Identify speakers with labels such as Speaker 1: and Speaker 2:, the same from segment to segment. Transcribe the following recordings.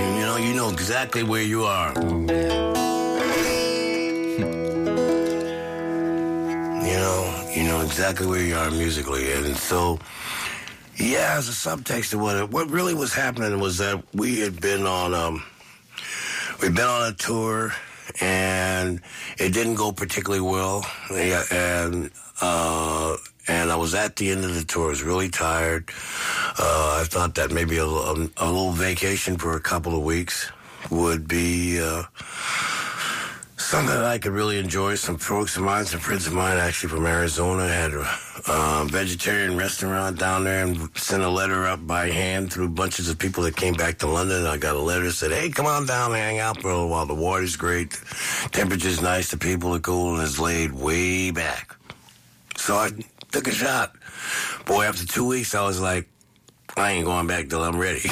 Speaker 1: You know exactly where you are. You know exactly where you are musically. And so, yeah, as a subtext of what really was happening was that we had been on a tour, and it didn't go particularly well. And I was at the end of the tour. I was really tired. I thought that maybe a little vacation for a couple of weeks would be something that I could really enjoy. Some folks of mine, some friends of mine actually from Arizona had a vegetarian restaurant down there and sent a letter up by hand through bunches of people that came back to London. I got a letter that said, hey, come on down and hang out for a little while. The water's great. The temperature's nice. The people are cool, and it's laid way back. So I took a shot. Boy, after 2 weeks, I was like, I ain't going back till I'm ready.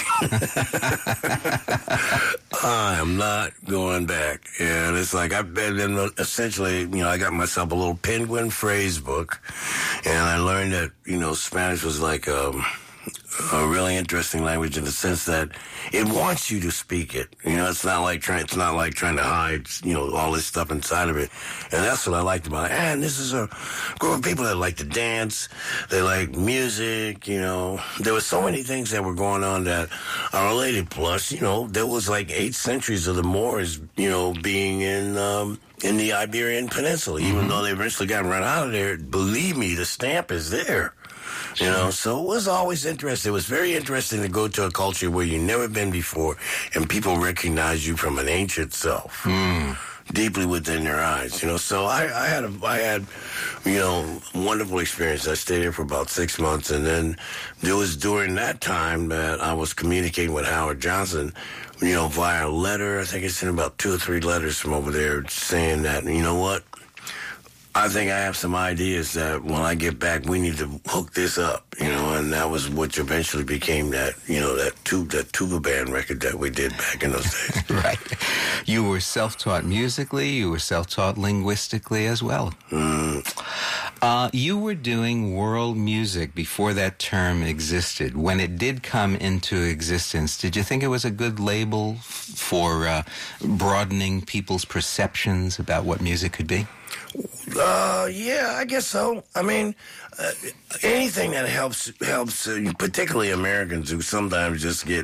Speaker 1: I am not going back. And it's like I've been essentially, I got myself a little Penguin phrase book, and I learned that, Spanish was like a really interesting language in the sense that it wants you to speak it. It's not like trying to hide, all this stuff inside of it. And that's what I liked about it. And this is a group of people that like to dance. They like music, There were so many things that were going on that are related. Plus, there was like 8 centuries of the Moors, being in the Iberian Peninsula. Even though they eventually got run out of there, believe me, the stamp is there. So it was always interesting. It was very interesting to go to a culture where you've never been before, and people recognize you from an ancient self, deeply within their eyes. So I had a wonderful experience. I stayed there for about 6 months, and then it was during that time that I was communicating with Howard Johnson, via letter. I think I sent about 2 or 3 letters from over there saying that, what? I think I have some ideas that when I get back, we need to hook this up, and that was what eventually became that tuba band record that we did back in those days.
Speaker 2: Right. You were self-taught musically. You were self-taught linguistically as well. You were doing world music before that term existed. When it did come into existence, did you think it was a good label for broadening people's perceptions about what music could be?
Speaker 1: Yeah, I guess so. I mean, anything that helps, particularly Americans who sometimes just get,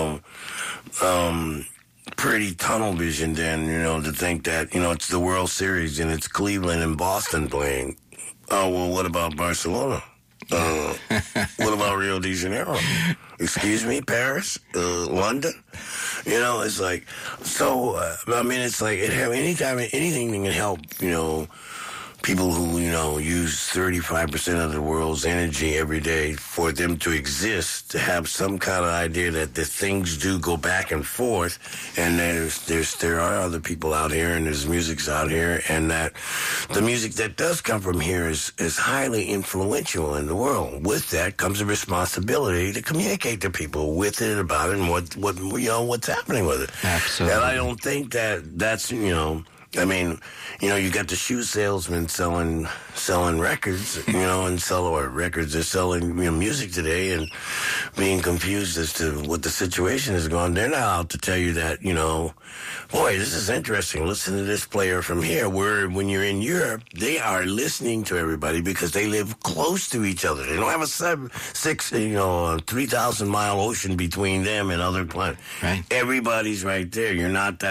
Speaker 1: pretty tunnel visioned in, to think that, it's the World Series and it's Cleveland and Boston playing. Oh, well, what about Barcelona? What about Rio de Janeiro? Excuse me, Paris? London? It's like, so, it's like, anything that can help, people who, use 35% of the world's energy every day for them to exist, to have some kind of idea that the things do go back and forth, and there are other people out here, and there's music's out here, and that the music that does come from here is highly influential in the world. With that comes a responsibility to communicate to people with it, about it, and what's happening with it.
Speaker 2: Absolutely.
Speaker 1: And I don't think that's, you got the shoe salesman selling records, and they're selling, music today and being confused as to what the situation is going. They're not out to tell you that, boy, this is interesting. Listen to this player from here. Where when you're in Europe, they are listening to everybody because they live close to each other. They don't have a 3,000 mile ocean between them and other planets.
Speaker 2: Right.
Speaker 1: Everybody's right there. You're not that